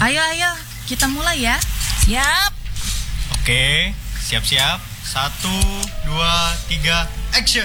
Ayo, kita mulai ya. Siap. Oke, siap-siap. 1, 2, 3, action.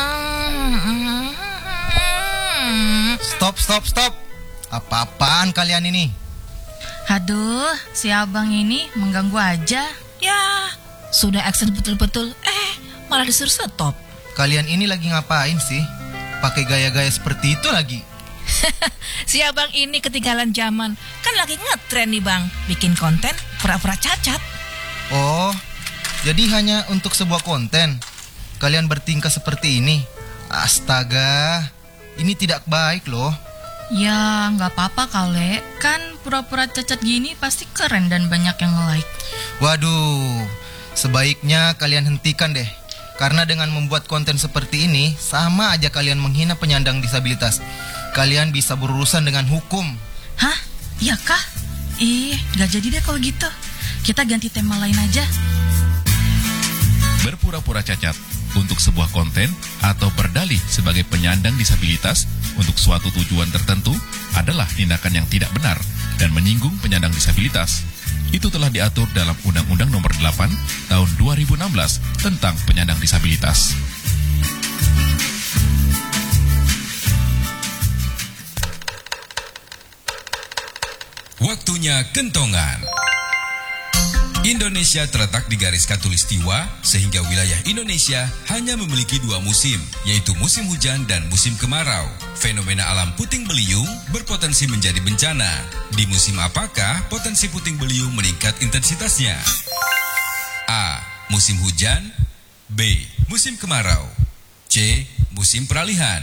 Stop. Apa-apaan kalian ini? Aduh, si abang ini mengganggu aja. Ya, sudah action betul-betul. Malah disuruh stop. Kalian ini lagi ngapain sih? Pakai gaya-gaya seperti itu lagi. Si abang ini ketinggalan zaman. Kan lagi ngetren nih bang, bikin konten pura-pura cacat. Oh, jadi hanya untuk sebuah konten kalian bertingkah seperti ini? Astaga, ini tidak baik loh. Ya, nggak apa-apa kali. Kan pura-pura cacat gini pasti keren dan banyak yang nge-like. Waduh, sebaiknya kalian hentikan deh. Karena dengan membuat konten seperti ini, sama aja kalian menghina penyandang disabilitas. Kalian bisa berurusan dengan hukum. Hah? Iya kah? Nggak jadi deh kalau gitu. Kita ganti tema lain aja. Berpura-pura cacat untuk sebuah konten atau berdalih sebagai penyandang disabilitas untuk suatu tujuan tertentu adalah tindakan yang tidak benar dan menyinggung penyandang disabilitas. Itu telah diatur dalam Undang-Undang Nomor 8 Tahun 2016 tentang penyandang disabilitas. Waktunya kentongan. Indonesia terletak di garis khatulistiwa sehingga wilayah Indonesia hanya memiliki 2 musim, yaitu musim hujan dan musim kemarau. Fenomena alam puting beliung berpotensi menjadi bencana. Di musim apakah potensi puting beliung meningkat intensitasnya? A. Musim hujan. B. Musim kemarau. C. Musim peralihan.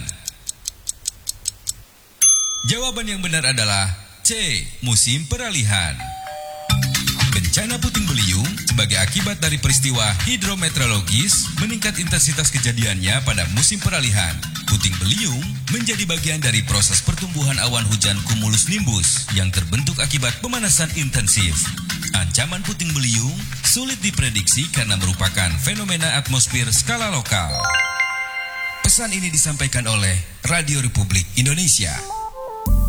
Jawaban yang benar adalah C. Musim peralihan. Bencana puting beliung sebagai akibat dari peristiwa hidrometeorologis meningkat intensitas kejadiannya pada musim peralihan. Puting beliung menjadi bagian dari proses pertumbuhan awan hujan cumulus nimbus yang terbentuk akibat pemanasan intensif. Ancaman puting beliung sulit diprediksi karena merupakan fenomena atmosfer skala lokal. Pesan ini disampaikan oleh Radio Republik Indonesia.